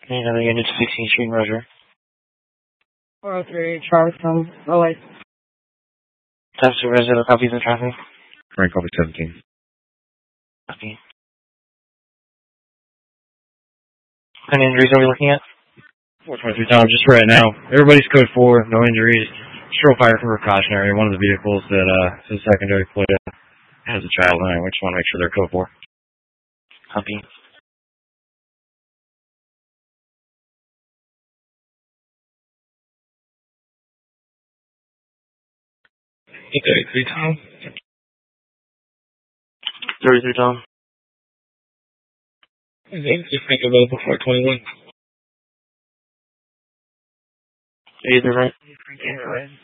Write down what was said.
Another unit 16th Street, Roger. 403, Charlie from OA. Type supervisor, copies of traffic. Frank, copy 17. Copy. What kind of injuries are we looking at? 423, Tom, just for right now. Everybody's code 4, no injuries. Stroll fire for precautionary. One of the vehicles that is a secondary plate has a child in it. We just want to make sure they're code 4. Copy. Okay, Tom. 33, Tom. Just think about it before 21. Either right. Yeah, right.